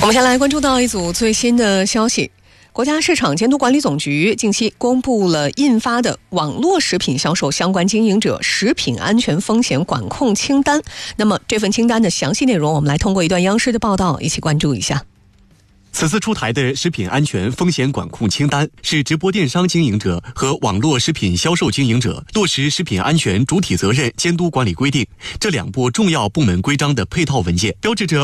们先来关注到一组最新的消息。国家市场监督管理总局近期公布了印发的网络食品销售相关经营者食品安全风险管控清单。那么这份清单的详细内容，我们来通过一段央视的报道一起关注一下。 此次出台的食品安全风险管控清单是直播电商经营者和网络食品销售经营者落实食品安全主体责任监督管理规定这两部重要部门规章的配套文件，标志着